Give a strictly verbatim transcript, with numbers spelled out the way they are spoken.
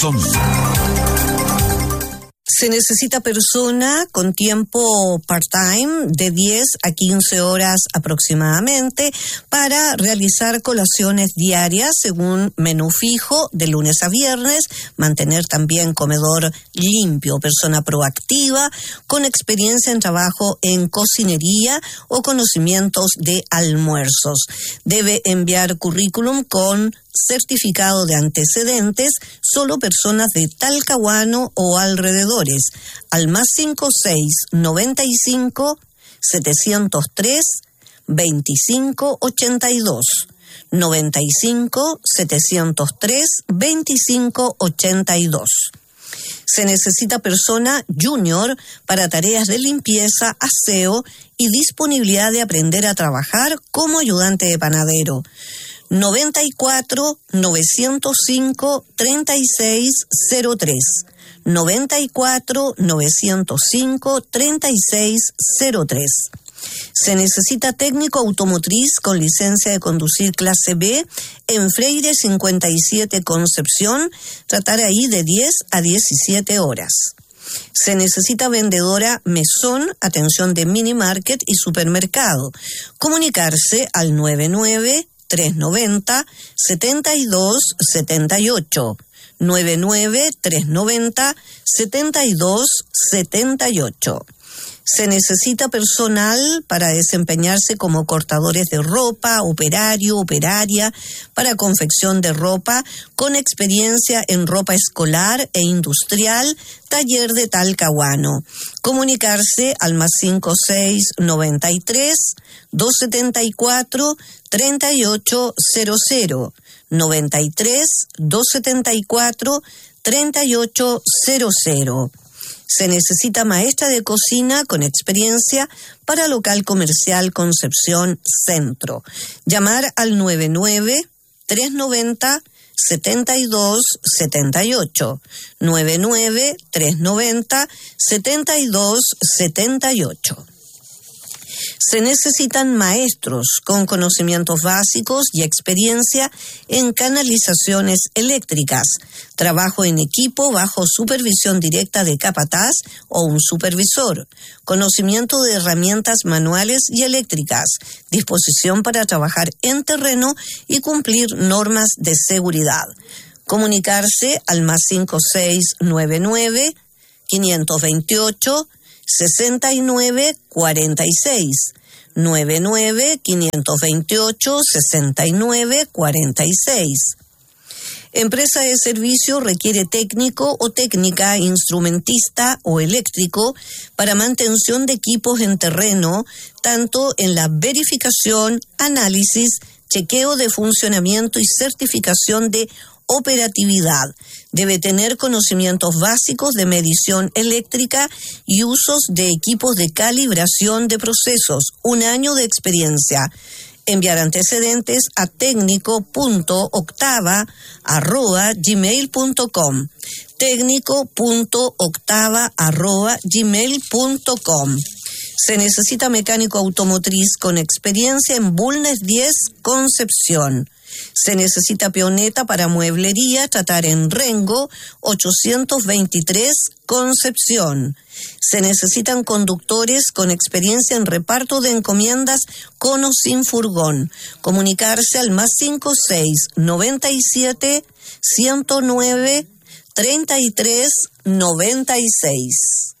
Son. Se necesita persona con tiempo part-time de diez a quince horas aproximadamente para realizar colaciones diarias según menú fijo de lunes a viernes, mantener también comedor limpio, persona proactiva con experiencia en trabajo en cocinería o conocimientos de almuerzos. Debe enviar currículum con certificado de antecedentes, solo personas de Talcahuano o alrededores, al más cinco seis noventa y cinco setecientos tres veinticinco ochenta y dos, noventa y cinco setecientos tres veinticinco ochenta y dos. Se necesita persona junior para tareas de limpieza, aseo y disponibilidad de aprender a trabajar como ayudante de panadero. noventa y cuatro novecientos cinco treinta y seis cero tres, noventa y cuatro novecientos cinco treinta y seis cero tres. Se necesita técnico automotriz con licencia de conducir clase B en Freire cincuenta y siete Concepción, tratar ahí de diez a diecisiete horas. Se necesita vendedora mesón, atención de mini market y supermercado. Comunicarse al nueve nueve tres noventa setenta y dos setenta y ocho, nueve nueve tres noventa setenta y dos setenta y ocho. Se necesita personal para desempeñarse como cortadores de ropa, operario, operaria, para confección de ropa, con experiencia en ropa escolar e industrial, taller de Talcahuano. Comunicarse al más cinco seis noventa y tres doscientos setenta y cuatro treinta y ocho cero cero, noventa y tres doscientos setenta y cuatro treinta y ocho cero cero. Se necesita maestra de cocina con experiencia para local comercial Concepción Centro. Llamar al nueve nueve tres noventa setenta y dos setenta y ocho, nueve nueve tres noventa setenta y dos setenta y ocho. Se necesitan maestros con conocimientos básicos y experiencia en canalizaciones eléctricas, trabajo en equipo bajo supervisión directa de capataz o un supervisor, conocimiento de herramientas manuales y eléctricas, disposición para trabajar en terreno y cumplir normas de seguridad. Comunicarse al más cinco seis nueve nueve quinientos veintiocho sesenta y nueve cuarenta y seis, nueve nueve quinientos veintiocho sesenta y nueve cuarenta y seis. Empresa de servicio requiere técnico o técnica, instrumentista o eléctrico para mantención de equipos en terreno, tanto en la verificación, análisis, chequeo de funcionamiento y certificación de operatividad. Debe tener conocimientos básicos de medición eléctrica y usos de equipos de calibración de procesos. Un año de experiencia. Enviar antecedentes a técnico punto octava arroba gmail punto com. técnico punto octava arroba gmail punto com. Se necesita mecánico automotriz con experiencia en Bulnes diez, Concepción. Se necesita peoneta para mueblería, tratar en Rengo, ochocientos veintitrés, Concepción. Se necesitan conductores con experiencia en reparto de encomiendas con o sin furgón. Comunicarse al más cinco seis noventa y siete ciento nueve treinta y tres noventa y seis.